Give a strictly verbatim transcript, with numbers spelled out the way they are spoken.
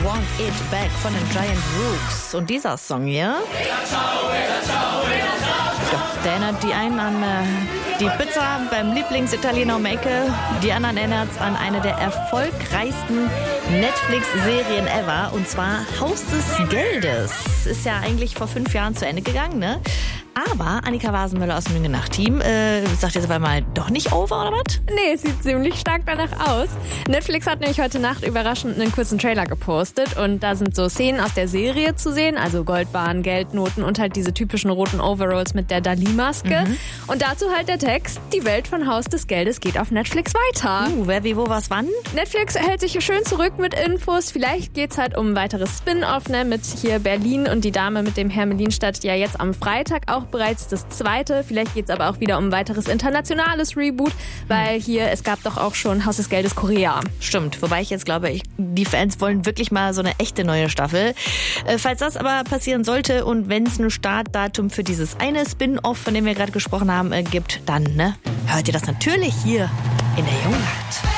Want It Back von den Giant Rooks. Und dieser Song hier, ja, der erinnert die einen an äh, die Pizza beim Lieblingsitaliener um die Ecke. Die anderen erinnert es an eine der erfolgreichsten Netflix-Serien ever. Und zwar Haus des Geldes. Ist ja eigentlich vor fünf Jahren zu Ende gegangen, ne? Aber Annika Wasenmöller aus dem Jüngenach-Team äh, sagt jetzt aber mal doch nicht over, oder was? Nee, es sieht ziemlich stark danach aus. Netflix hat nämlich heute Nacht überraschend einen kurzen Trailer gepostet und da sind so Szenen aus der Serie zu sehen, also Goldbahn, Geldnoten und halt diese typischen roten Overalls mit der Dali-Maske. Mhm. Und dazu halt der Text, die Welt von Haus des Geldes geht auf Netflix weiter. Uh, wer, wie, wo, was, wann? Netflix hält sich schön zurück mit Infos. Vielleicht geht's halt um ein weiteres Spin-Off, ne, mit hier Berlin und die Dame mit dem Hermelinstadt ja jetzt am Freitag auch bereits das zweite. Vielleicht geht es aber auch wieder um ein weiteres internationales Reboot, weil hier, es gab doch auch schon Haus des Geldes Korea. Stimmt, wobei ich jetzt glaube, ich, die Fans wollen wirklich mal so eine echte neue Staffel. Äh, falls das aber passieren sollte und wenn es ein Startdatum für dieses eine Spin-Off, von dem wir gerade gesprochen haben, äh, gibt, dann ne, hört ihr das natürlich hier in der Jungnacht.